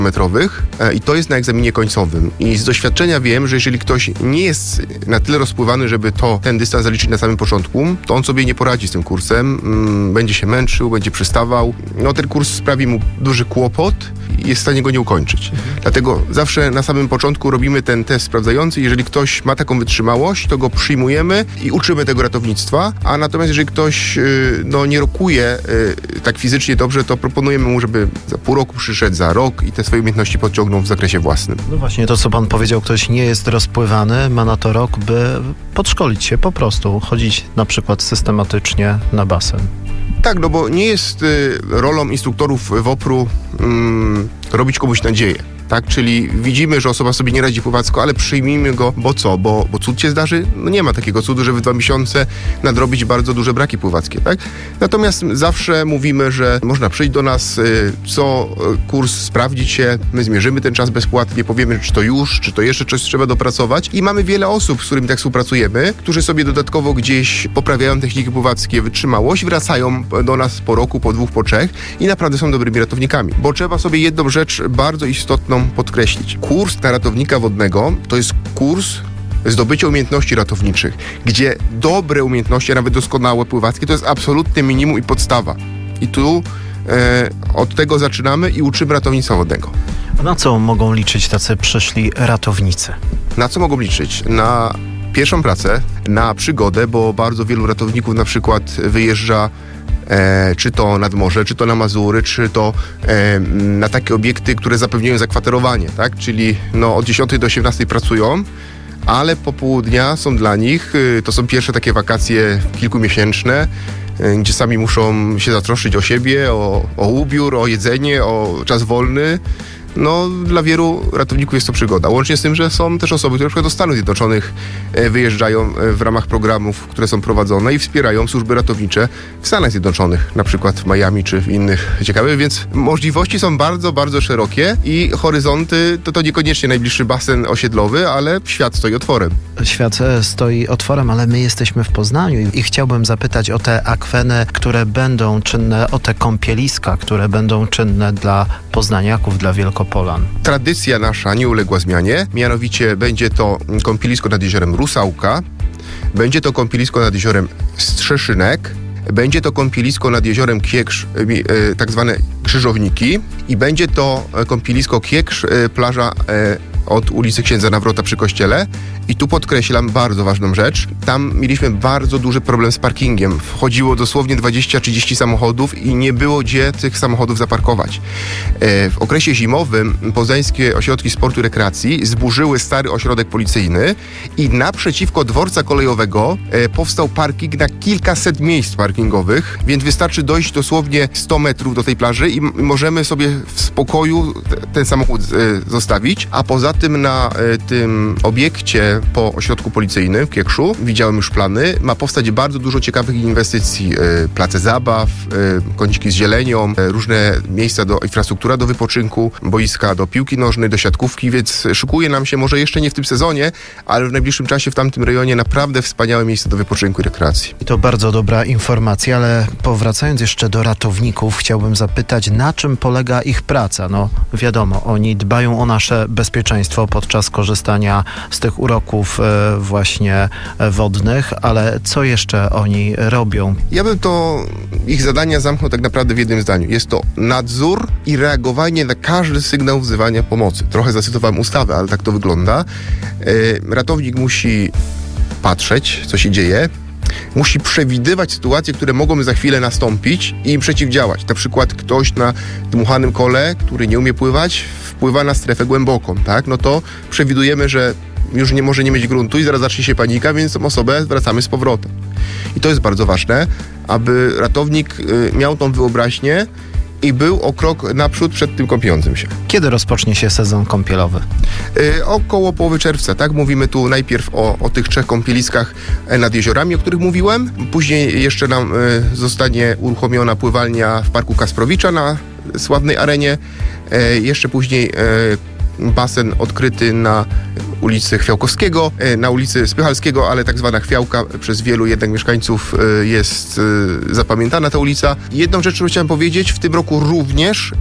metrowych i to jest na egzaminie końcowym. I z doświadczenia wiem, że jeżeli ktoś nie jest na tyle rozpływany, żeby ten dystans zaliczyć na samym początku, to on sobie nie poradzi z tym kursem, będzie się męczył, będzie przystawał. No ten kurs sprawi mu duży kłopot i jest w stanie go nie ukończyć. Dlatego zawsze na samym początku robimy ten test sprawdzający. Jeżeli ktoś ma taką wytrzymałość, to go przyjmujemy i uczymy tego ratownictwa, a natomiast jeżeli ktoś nie rokuje tak fizycznie dobrze, to proponujemy mu, żeby za pół roku przyszedł, za rok i te swoje umiejętności podciągnął w zakresie własnym. No właśnie, to co pan powiedział, ktoś nie jest rozpływany, ma na to rok, by podszkolić się po prostu, chodzić na przykład systematycznie na basen. Tak, no bo nie jest rolą instruktorów WOPR-u robić komuś nadzieję. Tak, czyli widzimy, że osoba sobie nie radzi pływacko, ale przyjmijmy go, bo co? Bo cud się zdarzy? No nie ma takiego cudu, żeby w 2 miesiące nadrobić bardzo duże braki pływackie, tak? Natomiast zawsze mówimy, że można przyjść do nas, co kurs sprawdzić się, my zmierzymy ten czas bezpłatnie, powiemy, czy to już, czy to jeszcze coś trzeba dopracować i mamy wiele osób, z którymi tak współpracujemy, którzy sobie dodatkowo gdzieś poprawiają techniki pływackie, wytrzymałość, wracają do nas po roku, po 2, po 3 i naprawdę są dobrymi ratownikami, bo trzeba sobie jedną rzecz bardzo istotną podkreślić. Kurs na ratownika wodnego to jest kurs zdobycia umiejętności ratowniczych, gdzie dobre umiejętności, a nawet doskonałe pływackie, to jest absolutne minimum i podstawa. I tu od tego zaczynamy i uczymy ratownictwa wodnego. A na co mogą liczyć tacy przyszli ratownicy? Na co mogą liczyć? Na pierwszą pracę, na przygodę, bo bardzo wielu ratowników na przykład wyjeżdża czy to nad morze, czy to na Mazury, czy to na takie obiekty, które zapewniają zakwaterowanie, tak? Czyli od 10 do 18 pracują, ale popołudnia są dla nich, to są pierwsze takie wakacje kilkumiesięczne, gdzie sami muszą się zatroszczyć o siebie, o ubiór, o jedzenie, o czas wolny. Dla wielu ratowników jest to przygoda. Łącznie z tym, że są też osoby, które na przykład do Stanów Zjednoczonych wyjeżdżają w ramach programów, które są prowadzone i wspierają służby ratownicze w Stanach Zjednoczonych, na przykład w Miami czy w innych ciekawych, więc możliwości są bardzo, bardzo szerokie i horyzonty to niekoniecznie najbliższy basen osiedlowy, ale świat stoi otworem. Świat stoi otworem, ale my jesteśmy w Poznaniu i chciałbym zapytać o te akweny, które będą czynne, o te kąpieliska, które będą czynne dla poznaniaków, dla Wielkopolan. Tradycja nasza nie uległa zmianie, mianowicie będzie to kąpielisko nad jeziorem Rusałka, będzie to kąpielisko nad jeziorem Strzeszynek, będzie to kąpielisko nad jeziorem Kieksz, tak zwane Krzyżowniki i będzie to kąpielisko Kieksz, plaża od ulicy Księdza Nawrota przy kościele. I tu podkreślam bardzo ważną rzecz. Tam mieliśmy bardzo duży problem z parkingiem. Wchodziło dosłownie 20-30 samochodów i nie było gdzie tych samochodów zaparkować. W okresie zimowym poznańskie ośrodki sportu i rekreacji zburzyły stary ośrodek policyjny i naprzeciwko dworca kolejowego powstał parking na kilkaset miejsc parkingowych, więc wystarczy dojść dosłownie 100 metrów do tej plaży i możemy sobie w spokoju ten samochód zostawić, a poza tym na tym obiekcie po ośrodku policyjnym w Kiekszu, widziałem już plany, ma powstać bardzo dużo ciekawych inwestycji. Place zabaw, kąciki z zielenią, różne miejsca infrastruktura do wypoczynku, boiska do piłki nożnej, do siatkówki, więc szykuje nam się, może jeszcze nie w tym sezonie, ale w najbliższym czasie w tamtym rejonie naprawdę wspaniałe miejsce do wypoczynku i rekreacji. I to bardzo dobra informacja, ale powracając jeszcze do ratowników, chciałbym zapytać, na czym polega ich praca? Wiadomo, oni dbają o nasze bezpieczeństwo podczas korzystania z tych uroków właśnie wodnych, ale co jeszcze oni robią? Ja bym ich zadania zamknął tak naprawdę w jednym zdaniu. Jest to nadzór i reagowanie na każdy sygnał wzywania pomocy. Trochę zacytowałem ustawę, ale tak to wygląda. Ratownik musi patrzeć, co się dzieje, musi przewidywać sytuacje, które mogą za chwilę nastąpić i im przeciwdziałać. Na przykład ktoś na dmuchanym kole, który nie umie pływać, wpływa na strefę głęboką, tak? To przewidujemy, że już nie może nie mieć gruntu i zaraz zacznie się panika, więc tą osobę wracamy z powrotem. I to jest bardzo ważne, aby ratownik miał tą wyobraźnię i był o krok naprzód przed tym kąpiącym się. Kiedy rozpocznie się sezon kąpielowy? Około połowy czerwca, tak? Mówimy tu najpierw o tych 3 kąpieliskach nad jeziorami, o których mówiłem. Później jeszcze nam zostanie uruchomiona pływalnia w Parku Kasprowicza na sławnej arenie. Jeszcze później basen odkryty na ulicy Chwiałkowskiego, na ulicy Spychalskiego, ale tak zwana Chwiałka przez wielu jednak mieszkańców jest zapamiętana ta ulica. Jedną rzecz, którą chciałem powiedzieć, w tym roku również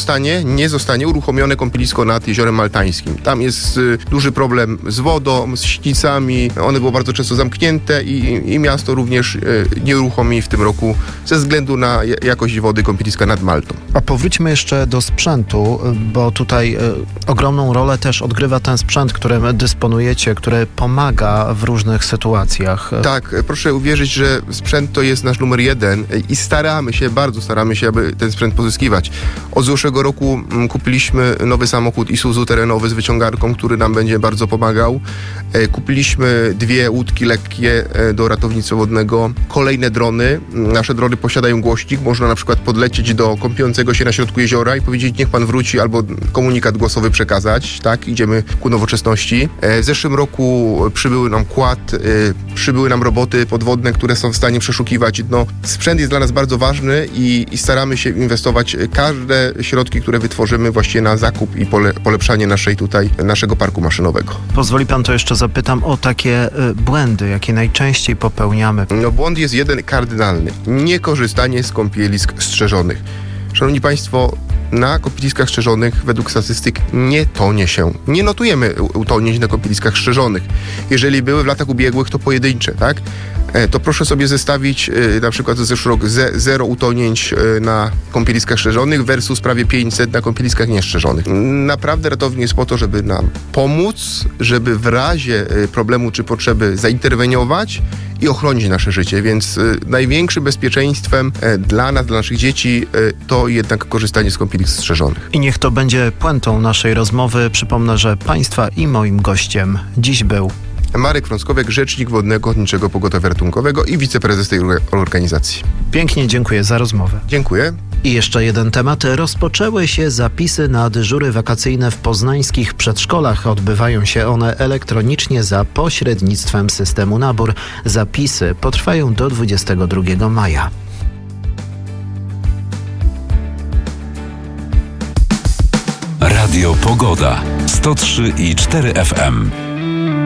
nie zostanie uruchomione kąpielisko nad Jeziorem Maltańskim. Tam jest duży problem z wodą, z śnicami. One było bardzo często zamknięte i miasto również nie uruchomi w tym roku ze względu na jakość wody kąpieliska nad Maltą. A powróćmy jeszcze do sprzętu, bo tutaj ogromną rolę też odgrywa ten sprzęt, którym dysponujecie, który pomaga w różnych sytuacjach. Tak, proszę uwierzyć, że sprzęt to jest nasz numer 1 i bardzo staramy się, aby ten sprzęt pozyskiwać. Od zeszłego roku kupiliśmy nowy samochód Isuzu terenowy z wyciągarką, który nam będzie bardzo pomagał. Kupiliśmy 2 łódki lekkie do ratownictwa wodnego, kolejne drony. Nasze drony posiadają głośnik, można na przykład podlecieć do kąpiącego się na środku jeziora i powiedzieć, niech pan wróci, albo komunikat głosowy przekazać, tak? Idziemy ku nowoczesności. W zeszłym roku przybyły nam przybyły nam roboty podwodne, które są w stanie przeszukiwać. Sprzęt jest dla nas bardzo ważny i staramy się inwestować każde środki, które wytworzymy właśnie na zakup i polepszanie naszego parku maszynowego. Pozwoli pan, to jeszcze zapytam o takie błędy, jakie najczęściej popełniamy. Błąd jest jeden kardynalny. Niekorzystanie z kąpielisk strzeżonych. Szanowni Państwo, na kąpieliskach strzeżonych według statystyk nie tonie się. Nie notujemy utonięć na kąpieliskach strzeżonych. Jeżeli były w latach ubiegłych, to pojedyncze, tak? To proszę sobie zestawić na przykład zeszły rok 0 utonięć na kąpieliskach strzeżonych versus prawie 500 na kąpieliskach niestrzeżonych. Naprawdę ratownik jest po to, żeby nam pomóc, żeby w razie problemu czy potrzeby zainterweniować i ochronić nasze życie, więc największym bezpieczeństwem dla nas, dla naszych dzieci to jednak korzystanie z kąpielisk strzeżonych. I niech to będzie puentą naszej rozmowy. Przypomnę, że Państwa i moim gościem dziś był Marek Frąckowiak, rzecznik Wodnego Ochotniczego Pogotowia Ratunkowego i wiceprezes tej organizacji. Pięknie dziękuję za rozmowę. Dziękuję. I jeszcze jeden temat. Rozpoczęły się zapisy na dyżury wakacyjne w poznańskich przedszkolach. Odbywają się one elektronicznie za pośrednictwem systemu Nabór. Zapisy potrwają do 22 maja. Radio Pogoda 103,4 FM.